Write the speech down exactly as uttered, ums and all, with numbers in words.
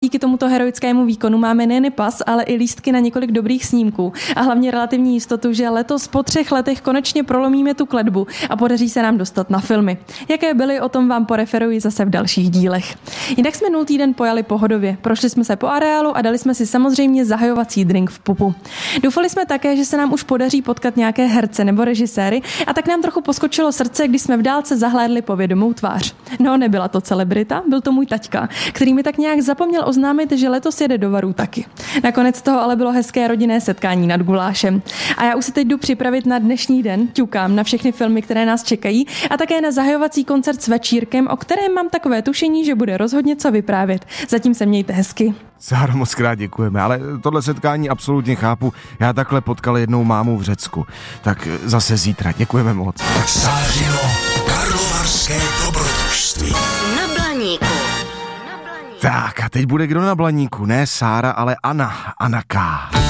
díky tomuto heroickému výkonu máme nejen pas, ale i lístky na několik dobrých snímků a hlavně relativní jistotu, že letos po třech letech konečně prolomíme tu kletbu a podaří se nám dostat na filmy. Jaké byly, o tom vám poreferuji zase v dalších dílech. Jinak jsme minulý týden pojali pohodově, prošli jsme se po areálu a dali jsme si samozřejmě zahajovací drink v pubu. Doufali jsme také, že se nám už podaří potkat nějaké herce nebo režiséry a tak nám trochu poskočilo srdce, když jsme v dálce zahlédli povědomou tvář. No, nebyla to celebrita, byl to můj taťka, který mi tak nějak zapomněl oznámit, že letos jede do Varů taky. Nakonec toho ale bylo hezké rodinné setkání nad gulášem. A já už se teď jdu připravit na dnešní den, ťukám na všechny filmy, které nás čekají a také na zahajovací koncert s večírkem, o kterém mám takové tušení, že bude rozhodně co vyprávět. Zatím se mějte hezky. Sáro, moc krát děkujeme, ale tohle setkání absolutně chápu. Já takhle potkal jednou mámu v Řecku. Tak zase zítra, děkujeme moc. Sářino karlovarské dobrodružství. Na Blaníku. Tak a teď bude kdo na Blaníku? Ne Sára, ale Anna. Anna K.